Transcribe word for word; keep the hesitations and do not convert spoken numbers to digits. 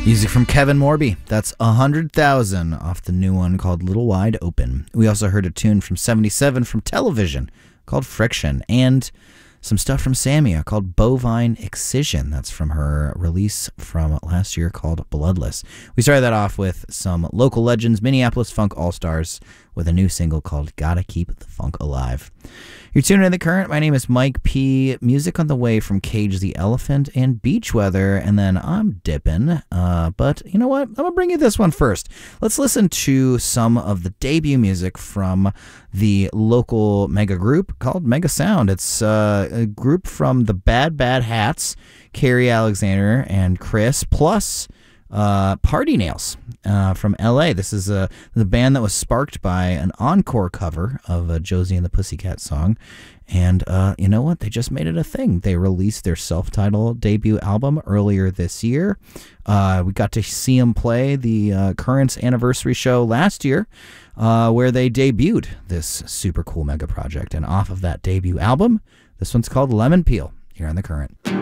Music from Kevin Morby. That's one hundred thousand off the new one called Little Wide Open. We also heard a tune from seventy-seven from Television called Friction, and some stuff from Samia called Bovine Excision. That's from her release from last year called Bloodless. We started that off with some local legends, Minneapolis Funk All-Stars, with a new single called Gotta Keep the Funk Alive. You're tuning in The Current. My name is Mike P. Music on the way from Cage the Elephant and Beach Weather, and then I'm dipping. Uh, but you know what? I'm going to bring you this one first. Let's listen to some of the debut music from the local mega group called Mega Sound. It's uh, a group from the Bad Bad Hats, Carrie Alexander and Chris, plus uh, Party Nails uh, from L A. This is uh, the band that was sparked by an encore cover of a Josie and the Pussycat song. And uh, you know what? They just made it a thing. They released their self-titled debut album earlier this year. Uh, we got to see them play the uh, Current's anniversary show last year, uh, where they debuted this super cool mega project. And off of that debut album, this one's called Lemon Peel here on The Current.